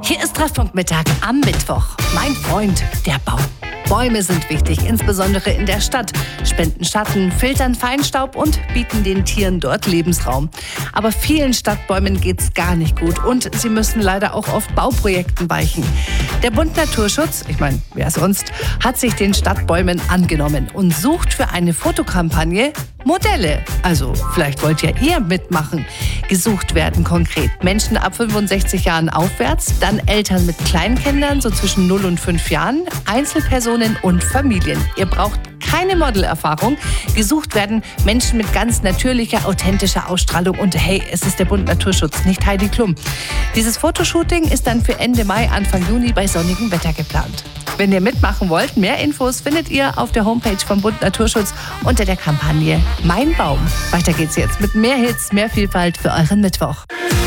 Hier ist Treffpunkt-Mittag am Mittwoch. Mein Freund, der Baum. Bäume sind wichtig, insbesondere in der Stadt. Spenden Schatten, filtern Feinstaub und bieten den Tieren dort Lebensraum. Aber vielen Stadtbäumen geht's gar nicht gut und sie müssen leider auch oft Bauprojekten weichen. Der Bund Naturschutz, ich meine, wer sonst, hat sich den Stadtbäumen angenommen und sucht für eine Fotokampagne Modelle. Also vielleicht wollt ja ihr mitmachen. Gesucht werden konkret Menschen ab 65 Jahren aufwärts, dann Eltern mit Kleinkindern, so zwischen 0 und 5 Jahren, Einzelpersonen und Familien. Ihr braucht keine Modelerfahrung. Gesucht werden Menschen mit ganz natürlicher, authentischer Ausstrahlung. Und hey, es ist der Bund Naturschutz, nicht Heidi Klum. Dieses Fotoshooting ist dann für Ende Mai, Anfang Juni bei sonnigem Wetter geplant. Wenn ihr mitmachen wollt, mehr Infos findet ihr auf der Homepage vom Bund Naturschutz unter der Kampagne Mein Baum. Weiter geht's jetzt mit mehr Hits, mehr Vielfalt für euren Mittwoch.